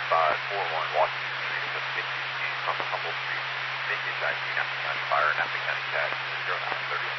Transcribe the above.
3541 Washington Street with Mickey from Humble Street. Vintage ID, Napa County Fire, Napa County Cash, 0931.